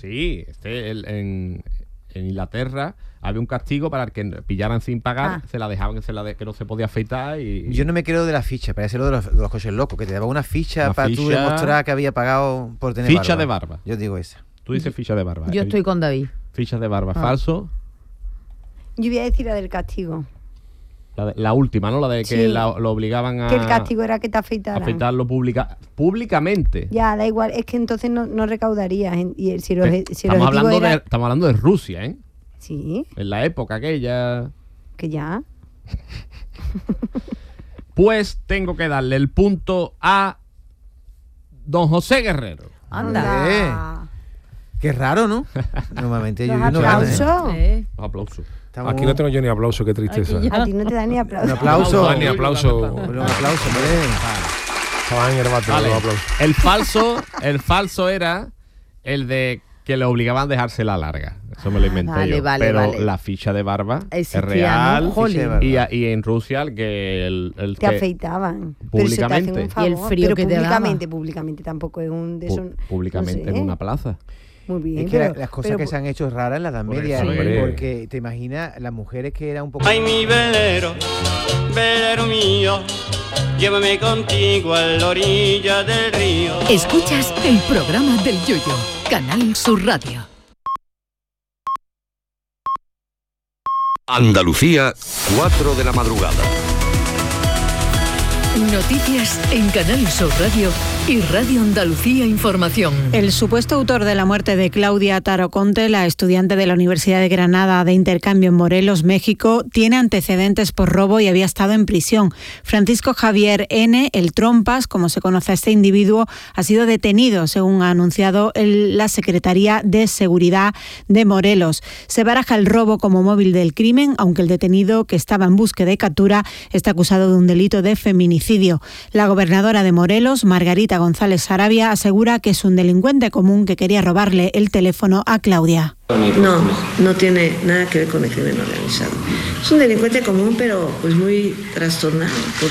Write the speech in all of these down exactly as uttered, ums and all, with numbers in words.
Sí, este, el, en, en Inglaterra había un castigo para el que pillaran sin pagar, ah. se la dejaban que, se la de, que no se podía afeitar. Y... Yo no me creo de la ficha, parece lo de los, de los coches locos, que te daban una ficha una para ficha... tú demostrar que había pagado por tener ficha barba. de barba. Yo digo esa. Tú dices ficha de barba. Yo estoy con David. Ficha de barba, ah. falso. Yo voy a decir la del castigo. La, de, la última, ¿no? La de que sí. la, lo obligaban a... Que el castigo era que te afeitaran. Afeitarlo publica, públicamente. Ya, da igual. Es que entonces no, no recaudarías. Y si lo, si estamos, hablando era... de, estamos hablando de Rusia, ¿eh? Sí. En la época aquella... Que ya. Pues tengo que darle el punto a don José Guerrero. Anda. Eh. Qué raro, ¿no? Normalmente yo no aplausos. ¿eh? Los aplausos. Estamos... Aquí no tengo yo ni aplauso, qué tristeza. A ti no te da ni aplauso. Un aplauso. No, ni aplauso. Un aplauso, Estaban herbatos vale. los aplausos. El falso, el falso era el de que le obligaban a dejársela larga. Eso me lo inventé vale, yo. vale, Pero vale. la ficha de barba Existía, es real. ¿no? Y, y en Rusia el que... El, el te que afeitaban. Públicamente. Pero se te favor, y el frío pero que te daba. Públicamente, públicamente tampoco es un... De eso, públicamente no sé. en una plaza. Muy bien. Es que pero, las cosas pero, que se han hecho raras en la Edad Media, eso, ¿eh? sí. Porque te imaginas las mujeres que eran un poco... Ay, mi velero, velero mío, llévame contigo a la orilla del río. Escuchas el programa del Yoyo, Canal Sur Radio. Andalucía, cuatro de la madrugada. Noticias en Canal Sur Radio y Radio Andalucía Información. El supuesto autor de la muerte de Claudia Taroconte, la estudiante de la Universidad de Granada de intercambio en Morelos, México, tiene antecedentes por robo y había estado en prisión. Francisco Javier N., el Trompas, como se conoce a este individuo, ha sido detenido, según ha anunciado el, la Secretaría de Seguridad de Morelos. Se baraja el robo como móvil del crimen, aunque el detenido, que estaba en búsqueda y captura, está acusado de un delito de feminicidio. La gobernadora de Morelos, Margarita González Sarabia, asegura que es un delincuente común que quería robarle el teléfono a Claudia. No, no tiene nada que ver con el crimen organizado. Es un delincuente común, pero pues muy trastornado por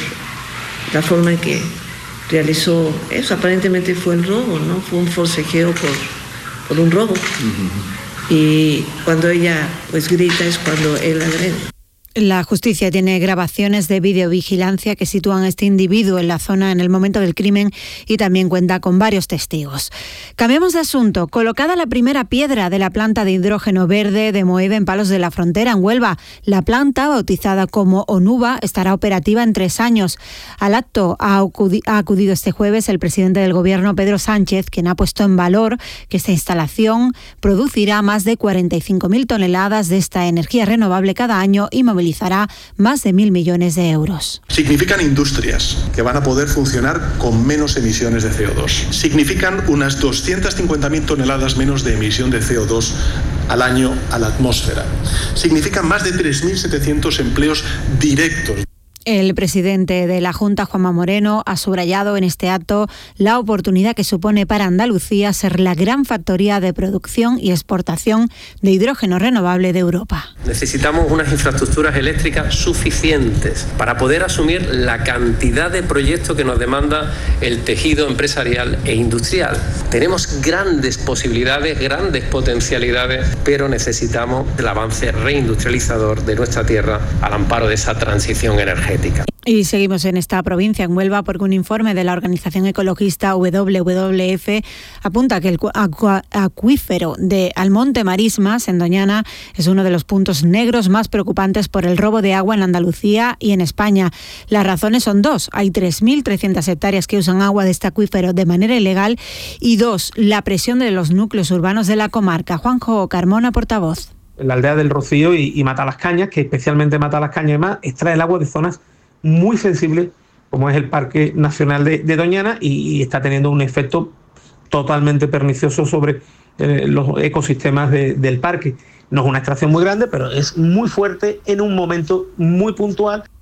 la forma en que realizó eso. Aparentemente fue el robo, ¿no? Fue un forcejeo por, por un robo. Uh-huh. Y cuando ella pues grita es cuando él agrede. La justicia tiene grabaciones de videovigilancia que sitúan a este individuo en la zona en el momento del crimen y también cuenta con varios testigos. Cambiamos de asunto. Colocada la primera piedra de la planta de hidrógeno verde de Moeve en Palos de la Frontera, en Huelva. La planta, bautizada como ONUVA, estará operativa en tres años. Al acto ha acudido este jueves el presidente del Gobierno, Pedro Sánchez, quien ha puesto en valor que esta instalación producirá más de cuarenta y cinco mil toneladas de esta energía renovable cada año y movilizará más de mil millones de euros. Significan industrias que van a poder funcionar con menos emisiones de C O dos. Significan unas doscientas cincuenta mil toneladas menos de emisión de C O dos al año a la atmósfera. Significan más de tres mil setecientos empleos directos. El presidente de la Junta, Juanma Moreno, ha subrayado en este acto la oportunidad que supone para Andalucía ser la gran factoría de producción y exportación de hidrógeno renovable de Europa. Necesitamos unas infraestructuras eléctricas suficientes para poder asumir la cantidad de proyectos que nos demanda el tejido empresarial e industrial. Tenemos grandes posibilidades, grandes potencialidades, pero necesitamos el avance reindustrializador de nuestra tierra al amparo de esa transición energética. Y seguimos en esta provincia, en Huelva, porque un informe de la organización ecologista W W F apunta que el acu- acuífero de Almonte Marismas, en Doñana, es uno de los puntos negros más preocupantes por el robo de agua en Andalucía y en España. Las razones son dos. Hay tres mil trescientas hectáreas que usan agua de este acuífero de manera ilegal y dos, la presión de los núcleos urbanos de la comarca. Juanjo Carmona, portavoz. La aldea del Rocío y, y Matalascañas, que especialmente Matalascañas además extrae el agua de zonas muy sensibles, como es el Parque Nacional de, de Doñana, y, y está teniendo un efecto totalmente pernicioso sobre eh, los ecosistemas de, del parque. No es una extracción muy grande, pero es muy fuerte en un momento muy puntual.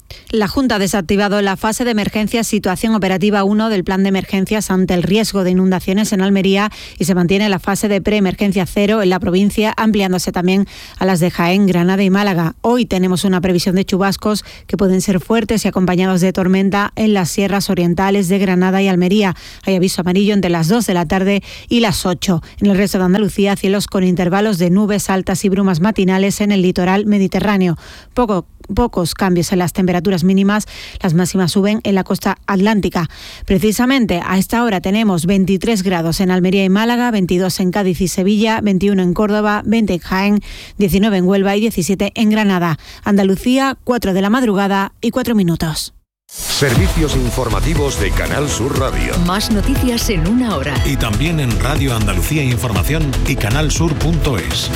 La Junta ha desactivado la fase de emergencia Situación Operativa uno del Plan de Emergencias ante el riesgo de inundaciones en Almería y se mantiene la fase de preemergencia cero en la provincia, ampliándose también a las de Jaén, Granada y Málaga. Hoy tenemos una previsión de chubascos que pueden ser fuertes y acompañados de tormenta en las sierras orientales de Granada y Almería. Hay aviso amarillo entre las dos de la tarde y las ocho. En el resto de Andalucía, cielos con intervalos de nubes altas y brumas matinales en el litoral mediterráneo. Poco Pocos cambios en las temperaturas mínimas, las máximas suben en la costa atlántica. Precisamente a esta hora tenemos veintitrés grados en Almería y Málaga, veintidós en Cádiz y Sevilla, veintiuno en Córdoba, veinte en Jaén, diecinueve en Huelva y diecisiete en Granada. Andalucía, cuatro de la madrugada y cuatro minutos. Servicios informativos de Canal Sur Radio. Más noticias en una hora. Y también en Radio Andalucía Información y canalsur punto es.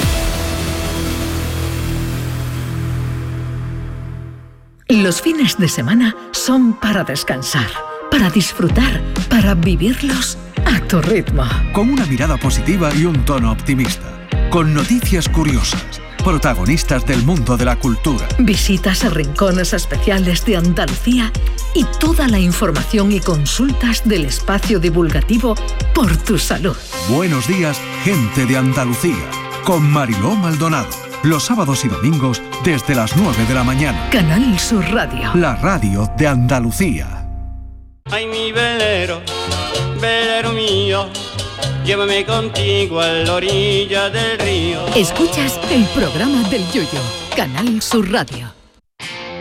Los fines de semana son para descansar, para disfrutar, para vivirlos a tu ritmo. Con una mirada positiva y un tono optimista. Con noticias curiosas, protagonistas del mundo de la cultura. Visitas a rincones especiales de Andalucía y toda la información y consultas del espacio divulgativo Por tu Salud. Buenos días, gente de Andalucía, con Mariló Maldonado. Los sábados y domingos desde las nueve de la mañana. Canal Sur Radio. La radio de Andalucía. Ay, mi velero, velero mío, llévame contigo a la orilla del río. Escuchas el programa del Yoyo. Canal Sur Radio.